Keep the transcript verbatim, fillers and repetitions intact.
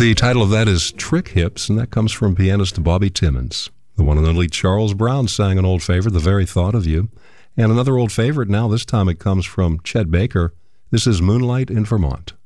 The title of that is Trick Hips, and that comes from pianist Bobby Timmons. The one and only Charles Brown sang an old favorite, The Very Thought of You. And another old favorite now, this time it comes from Chet Baker. This is Moonlight in Vermont.